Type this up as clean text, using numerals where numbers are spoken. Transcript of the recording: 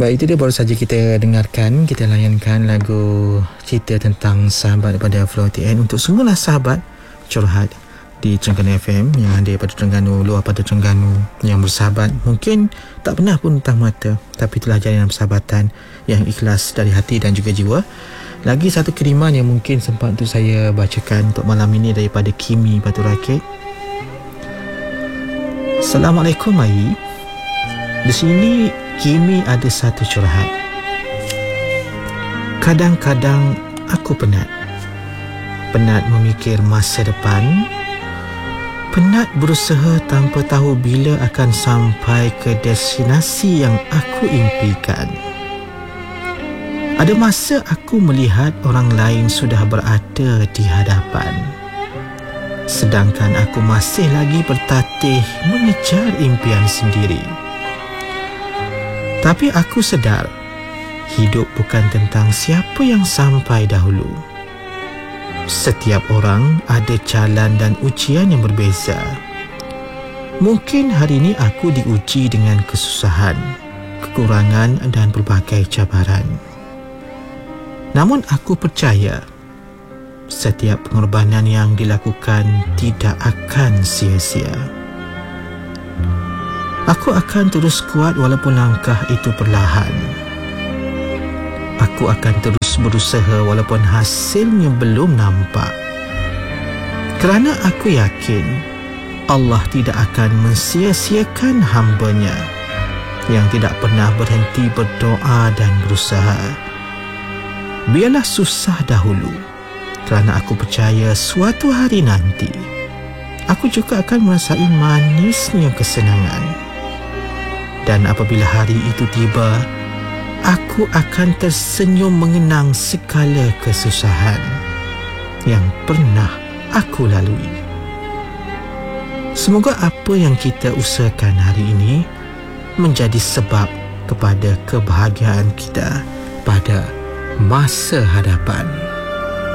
Baik, itu dia baru saja kita dengarkan, kita layankan lagu cerita tentang sahabat daripada Flow TN untuk semualah sahabat curhat di Terengganu FM yang ada pada Terengganu, luar pada Terengganu, yang bersahabat mungkin tak pernah pun tentang mata, tapi itulah jalinan persahabatan yang ikhlas dari hati dan juga jiwa. Lagi satu kiriman yang mungkin sempat untuk saya bacakan untuk malam ini daripada Kimi Batu Rakit. Assalamualaikum Mai. Di sini Kimi ada satu curhat. Kadang-kadang aku penat memikir masa depan, penat berusaha tanpa tahu bila akan sampai ke destinasi yang aku impikan. Ada masa aku melihat orang lain sudah berada di hadapan, sedangkan aku masih lagi bertatih mengejar impian sendiri. Tapi aku sedar, hidup bukan tentang siapa yang sampai dahulu. Setiap orang ada jalan dan ujian yang berbeza. Mungkin hari ini aku diuji dengan kesusahan, kekurangan dan berbagai cabaran. Namun aku percaya, setiap pengorbanan yang dilakukan tidak akan sia-sia. Aku akan terus kuat walaupun langkah itu perlahan. Aku akan terus berusaha walaupun hasilnya belum nampak. Kerana aku yakin Allah tidak akan mensia-siakan hamba-Nya yang tidak pernah berhenti berdoa dan berusaha. Biarlah susah dahulu, kerana aku percaya suatu hari nanti aku juga akan merasai manisnya kesenangan. Dan apabila hari itu tiba, aku akan tersenyum mengenang segala kesusahan yang pernah aku lalui. Semoga apa yang kita usahakan hari ini menjadi sebab kepada kebahagiaan kita pada masa hadapan.